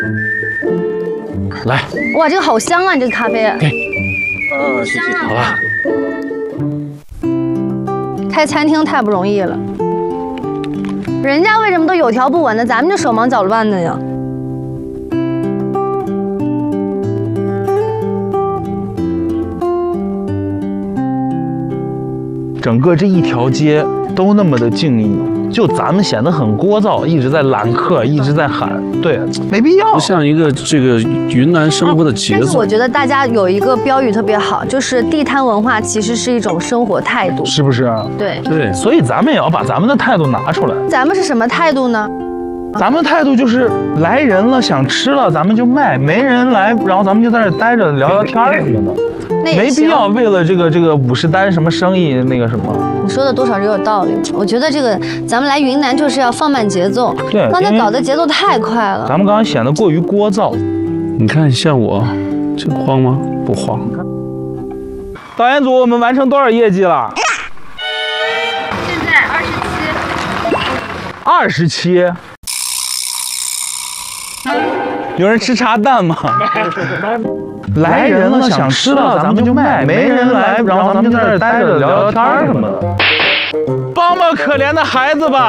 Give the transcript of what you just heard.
来， 哇，这个好香啊！你这个咖啡， 给， 谢谢。 好吧。 开餐厅太不容易了，人家为什么都有条不紊的，咱们就手忙脚乱的呀？ 整个这一条街都那么的静谧，就咱们显得很聒噪，一直在揽客，一直在喊，对，没必要。 不像一个这个云南生活的节奏。 但是我觉得大家有一个标语特别好，就是地摊文化其实是一种生活态度。 是不是啊？ 对， 对， 所以咱们也要把咱们的态度拿出来。 咱们是什么态度呢？ 咱们态度就是来人了，想吃了咱们就卖，没人来，然后咱们就在这待着聊聊天什么的。没那也行必要为了这个50单什么生意那个什么。 你说的多少是有道理。我觉得这个咱们来云南就是要放慢节奏， 对， 刚才因为搞的节奏太快了。 咱们刚刚显得过于聒噪。 你看像我，这慌吗？不慌。 导演组，我们完成多少业绩了？ 现在 27。有人吃茶蛋吗？来人了，想吃了咱们就卖，没人来，然后咱们就在这待着聊聊天什么的。帮帮可怜的孩子吧。